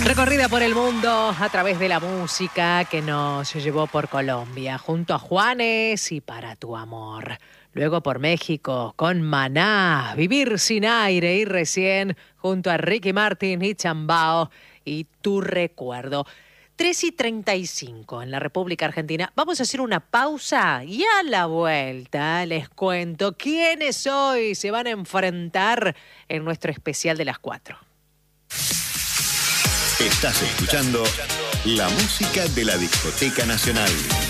Recorrida por el mundo a través de la música que nos llevó por Colombia, junto a Juanes y Para tu amor. Luego por México, con Maná, Vivir sin aire, y recién junto a Ricky Martin y Chambao y Tu recuerdo. 3:35 en la República Argentina. Vamos a hacer una pausa y a la vuelta les cuento quiénes hoy se van a enfrentar en nuestro especial de las 4. Estás escuchando la música de la Discoteca Nacional.